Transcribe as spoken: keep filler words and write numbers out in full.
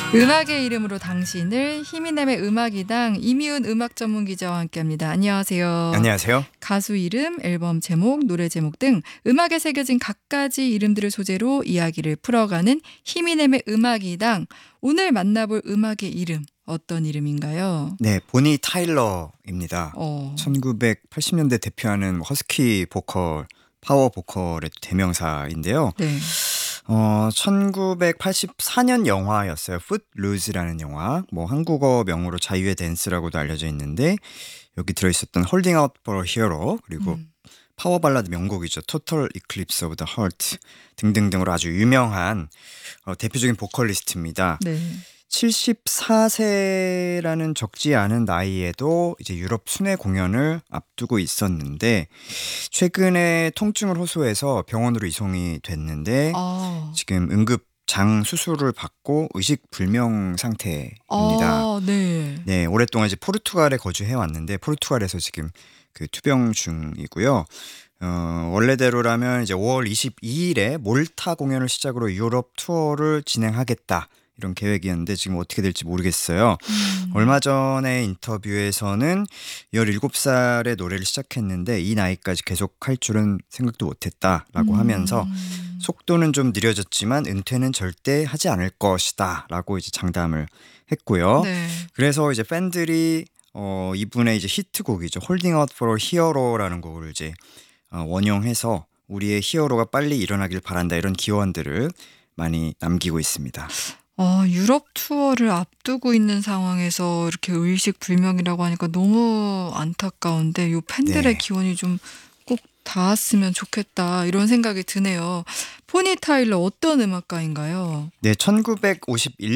음악의 이름으로 당신을 힘이남의 음악이당 이미훈 음악 전문 기자와 함께합니다. 안녕하세요. 안녕하세요. 가수 이름, 앨범 제목, 노래 제목 등 음악에 새겨진 갖가지 이름들을 소재로 이야기를 풀어가는 힘이남의 음악이당. 오늘 만나볼 음악의 이름 어떤 이름인가요? 네, 보니 타일러입니다. 어. 천구백팔십 년대 대표하는 허스키 보컬, 파워 보컬의 대명사인데요. 네. 어, 천구백팔십사 년 영화였어요. 풋루즈라는 영화. 뭐 한국어 명으로 자유의 댄스라고도 알려져 있는데 여기 들어있었던 Holding Out for a Hero 그리고 음. 파워 발라드 명곡이죠. Total Eclipse of the Heart 등등등으로 아주 유명한 어, 대표적인 보컬리스트입니다. 네. 칠십사 세라는 적지 않은 나이에도 이제 유럽 순회 공연을 앞두고 있었는데 최근에 통증을 호소해서 병원으로 이송이 됐는데 아. 지금 응급 장 수술을 받고 의식 불명 상태입니다. 아, 네. 네, 오랫동안 이제 포르투갈에 거주해 왔는데 포르투갈에서 지금 그 투병 중이고요. 어, 원래대로라면 이제 오월 이십이일에 몰타 공연을 시작으로 유럽 투어를 진행하겠다. 이런 계획이었는데 지금 어떻게 될지 모르겠어요. 음. 얼마 전에 인터뷰에서는 열일곱 살에 노래를 시작했는데 이 나이까지 계속 할 줄은 생각도 못했다라고 음. 하면서 속도는 좀 느려졌지만 은퇴는 절대 하지 않을 것이다 라고 이제 장담을 했고요. 네. 그래서 이제 팬들이 어, 이분의 이제 히트곡이죠. Holding Out for a Hero라는 곡을 이제 어, 원용해서 우리의 히어로가 빨리 일어나길 바란다 이런 기원들을 많이 남기고 있습니다. 어, 유럽 투어를 앞두고 있는 상황에서 이렇게 의식 불명이라고 하니까 너무 안타까운데 요 팬들의 네. 기원이 좀 꼭 닿았으면 좋겠다 이런 생각이 드네요. 포니 타일러 어떤 음악가인가요? 네, 천구백오십일